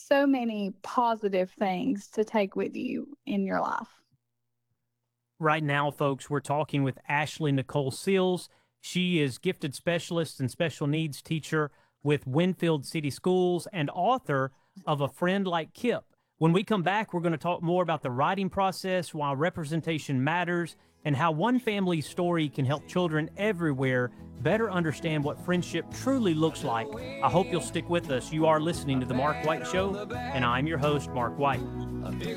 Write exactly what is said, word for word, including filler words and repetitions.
so many positive things to take with you in your life. Right now, folks, we're talking with Ashley Nicole Seals. She is gifted specialist and special needs teacher with Winfield City Schools and author of A Friend Like Kip. When we come back, we're going to talk more about the writing process, why representation matters, and how one family's story can help children everywhere better understand what friendship truly looks like. I hope you'll stick with us. You are listening to The Mark White Show, and I'm your host, Mark White.